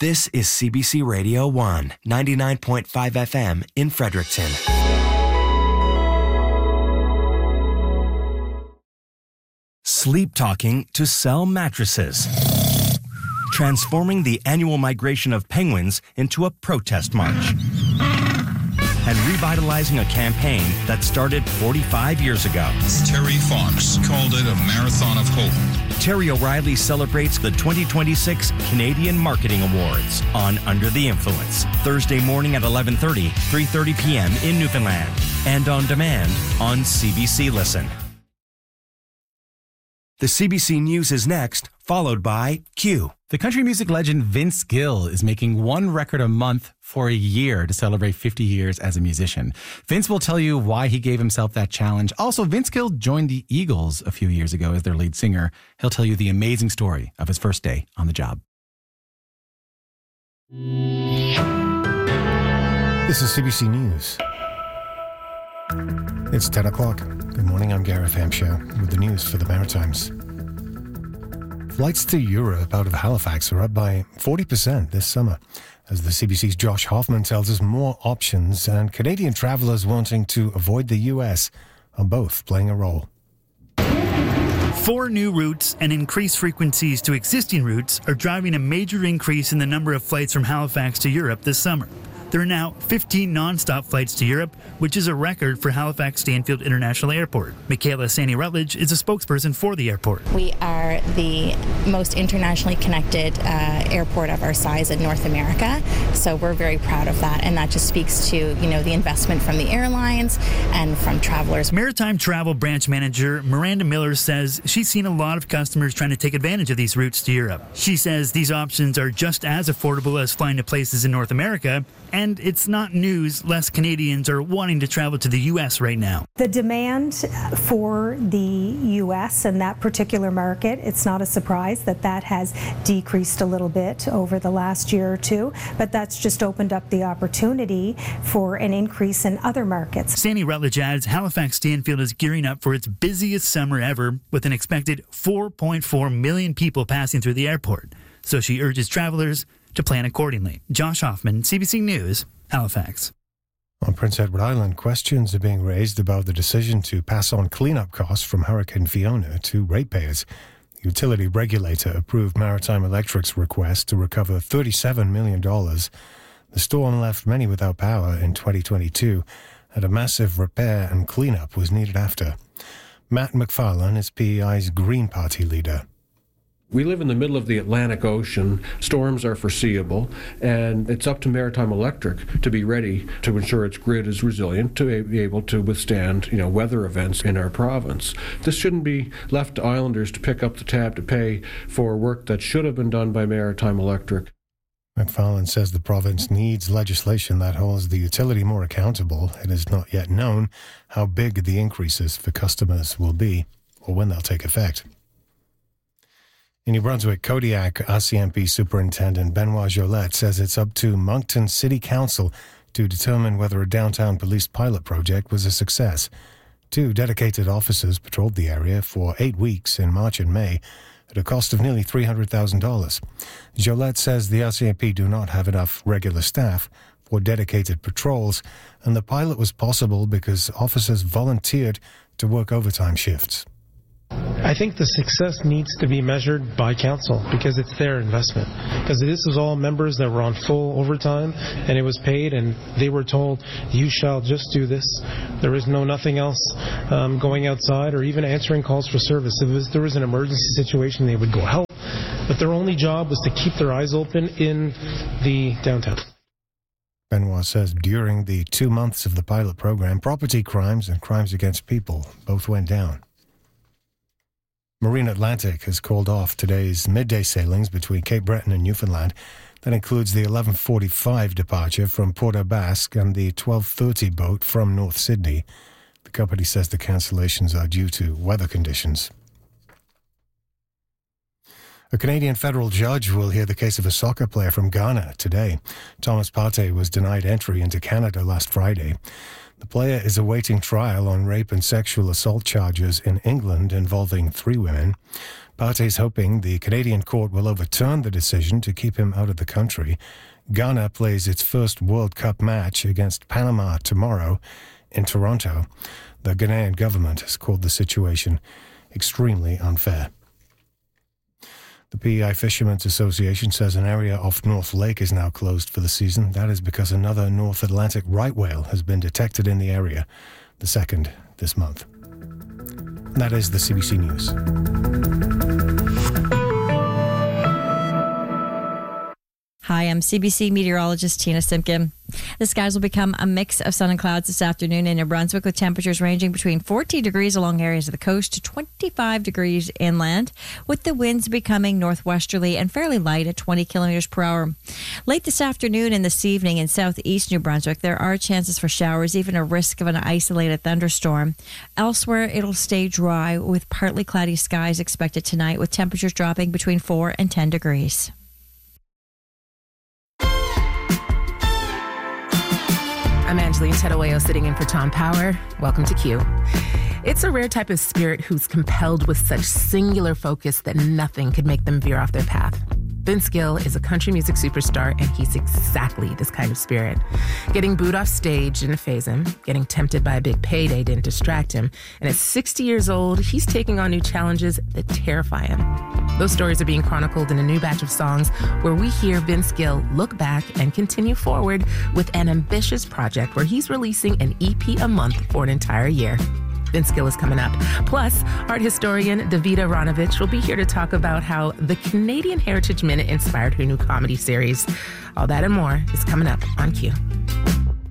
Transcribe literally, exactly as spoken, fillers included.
This is C B C Radio one, ninety-nine point five F M in Fredericton. Sleep Talking to sell mattresses. Transforming the annual migration of penguins into a protest march. And revitalizing a campaign that started forty-five years ago. Terry Fox called it a marathon of hope. Terry O'Reilly celebrates the twenty twenty-six Canadian Marketing Awards on Under the Influence. Thursday morning at eleven thirty, three thirty p.m. in Newfoundland. And on demand on C B C Listen. The C B C News is next, followed by Q. The country music legend Vince Gill is making one record a month for a year to celebrate fifty years as a musician. Vince will tell you why he gave himself that challenge. Also, Vince Gill joined the Eagles a few years ago as their lead singer. He'll tell you the amazing story of his first day on the job. This is C B C News. It's ten o'clock. Good morning, I'm Gareth Hampshire with the news for the Maritimes. Flights to Europe out of Halifax are up by forty percent this summer. As the C B C's Josh Hoffman tells us, more options and Canadian travellers wanting to avoid the U S are both playing a role. Four new routes and increased frequencies to existing routes are driving a major increase in the number of flights from Halifax to Europe this summer. There are now fifteen non-stop flights to Europe, which is a record for Halifax Stanfield International Airport. Michaela Sandy Rutledge is a spokesperson for the airport. We are the most internationally connected uh, airport of our size in North America, so we're very proud of that, and that just speaks to, you know, the investment from the airlines and from travelers. Maritime Travel Branch Manager Miranda Miller says she's seen a lot of customers trying to take advantage of these routes to Europe. She says these options are just as affordable as flying to places in North America, and it's not news less Canadians are wanting to travel to the U S right now. The demand for the U S and that particular market, it's not a surprise that that has decreased a little bit over the last year or two, but that's just opened up the opportunity for an increase in other markets. Sandy Rutledge adds Halifax Stanfield is gearing up for its busiest summer ever with an expected four point four million people passing through the airport. So she urges travelers to plan accordingly. Josh Hoffman, C B C News, Halifax. On Prince Edward Island, questions are being raised about the decision to pass on cleanup costs from Hurricane Fiona to ratepayers. The utility regulator approved Maritime Electric's request to recover thirty-seven million dollars. The storm left many without power in twenty twenty-two, and a massive repair and cleanup was needed after. Matt McFarlane is P E I's Green Party leader. We live in the middle of the Atlantic Ocean. Storms are foreseeable, and it's up to Maritime Electric to be ready to ensure its grid is resilient to be able to withstand, you know, weather events in our province. This shouldn't be left to islanders to pick up the tab to pay for work that should have been done by Maritime Electric. McFarlane says the province needs legislation that holds the utility more accountable. It is not yet known how big the increases for customers will be or when they'll take effect. In New Brunswick, Kodiak R C M P Superintendent Benoit Jolette says it's up to Moncton City Council to determine whether a downtown police pilot project was a success. Two dedicated officers patrolled the area for eight weeks in March and May at a cost of nearly three hundred thousand dollars. Jolette says the R C M P do not have enough regular staff for dedicated patrols, and the pilot was possible because officers volunteered to work overtime shifts. I think the success needs to be measured by council because it's their investment. Because this was all members that were on full overtime and it was paid and they were told, you shall just do this. There is no nothing else um, going outside or even answering calls for service. If it was, there was an emergency situation, they would go help. But their only job was to keep their eyes open in the downtown. Benoit says during the two months of the pilot program, property crimes and crimes against people both went down. Marine Atlantic has called off today's midday sailings between Cape Breton and Newfoundland. That includes the eleven forty-five departure from Port aux Basques and the twelve thirty boat from North Sydney. The company says the cancellations are due to weather conditions. A Canadian federal judge will hear the case of a soccer player from Ghana today. Thomas Partey was denied entry into Canada last Friday. The player is awaiting trial on rape and sexual assault charges in England involving three women. Partey is hoping the Canadian court will overturn the decision to keep him out of the country. Ghana plays its first World Cup match against Panama tomorrow in Toronto. The Ghanaian government has called the situation extremely unfair. The P E I Fishermen's Association says an area off North Lake is now closed for the season. That is because another North Atlantic right whale has been detected in the area, the second this month. And that is the C B C News. Hi, I'm C B C meteorologist Tina Simpkin. The skies will become a mix of sun and clouds this afternoon in New Brunswick, with temperatures ranging between fourteen degrees along areas of the coast to twenty-five degrees inland, with the winds becoming northwesterly and fairly light at twenty kilometers per hour. Late this afternoon and this evening in southeast New Brunswick, there are chances for showers, even a risk of an isolated thunderstorm. Elsewhere, it'll stay dry with partly cloudy skies expected tonight, with temperatures dropping between four and ten degrees. I'm Angeline Tedoeo, sitting in for Tom Power. Welcome to Q. It's a rare type of spirit who's compelled with such singular focus that nothing could make them veer off their path. Vince Gill is a country music superstar, and he's exactly this kind of spirit. Getting booed off stage didn't faze him. Getting tempted by a big payday didn't distract him. And at sixty years old, he's taking on new challenges that terrify him. Those stories are being chronicled in a new batch of songs where we hear Vince Gill look back and continue forward with an ambitious project where he's releasing an E P a month for an entire year. Vince Gill is coming up. Plus, art historian Davida Ronovich will be here to talk about how the Canadian Heritage Minute inspired her new comedy series. All that and more is coming up on Q.